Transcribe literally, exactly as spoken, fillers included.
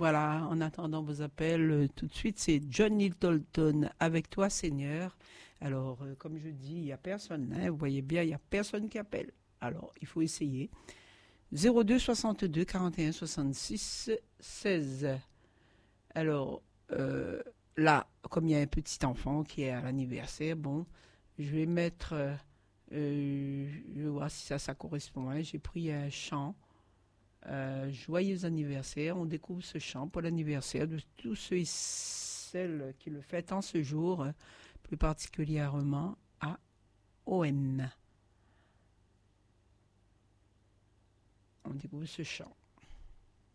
Voilà, en attendant vos appels, euh, tout de suite, c'est John Littleton avec toi, Seigneur. Alors, euh, comme je dis, il n'y a personne, hein, vous voyez bien, il n'y a personne qui appelle. Alors, il faut essayer. zéro deux soixante-deux quarante et un soixante-six seize. Alors, euh, là, comme il y a un petit enfant qui est à l'anniversaire, bon, je vais mettre, euh, euh, je vais voir si ça, ça correspond, hein. J'ai pris un chant. Euh, joyeux anniversaire. On découvre ce chant pour l'anniversaire de tous ceux et celles qui le fêtent en ce jour, euh, plus particulièrement à Owen. On découvre ce chant.